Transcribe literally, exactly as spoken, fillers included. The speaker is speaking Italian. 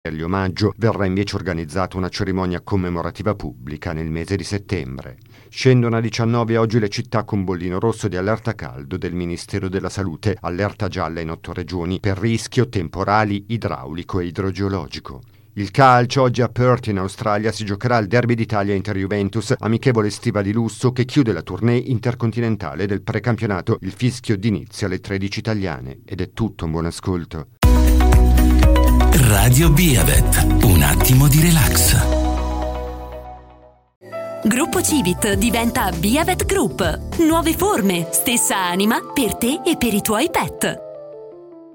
Agli omaggio verrà invece organizzata una cerimonia commemorativa pubblica nel mese di settembre. Scendono a diciannove oggi le città con bollino rosso di allerta caldo del Ministero della Salute, allerta gialla in otto regioni per rischio temporali idraulico e idrogeologico. Il calcio, oggi a Perth in Australia si giocherà il Derby d'Italia Inter-Juventus, amichevole estiva di lusso che chiude la tournée intercontinentale del precampionato. Il fischio d'inizio alle tredici italiane. Ed è tutto, un buon ascolto. Radio Biavet, un attimo di relax. Gruppo Civit diventa Biavet Group. Nuove forme, stessa anima per te e per i tuoi pet.